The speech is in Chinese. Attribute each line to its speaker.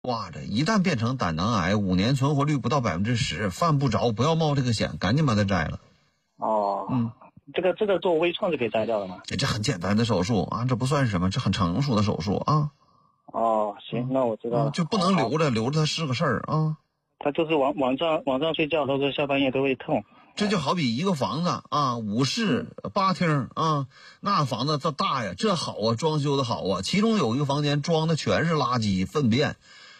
Speaker 1: 挂着，一旦变成胆囊癌，5年存活率不到10%，犯不着，不要冒这个险，赶紧把它摘了。
Speaker 2: 哦，这个做微创就可以摘掉了吗？
Speaker 1: 这很简单的手术啊，这不算是什么，这很成熟的手术啊。
Speaker 2: 哦，行，那我知道了。
Speaker 1: 就不能留着它是个事儿啊。
Speaker 2: 他就是晚上睡觉，他说下半夜都会痛。
Speaker 1: 这就好比一个房子啊，5室8厅啊，那房子这大呀，这好啊，装修的好啊，其中有一个房间装的全是垃圾粪便，